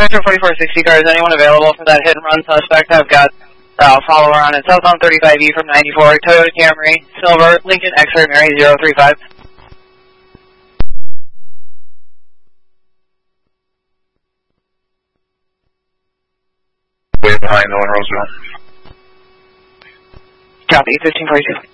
Metro 4460 car, is anyone available for that hit and run suspect? I've got follower on it. Southbound 35E from 94, Toyota Camry, Silver, Lincoln X-Ray Mary 035. Way behind the one Roseville. Copy, 1542.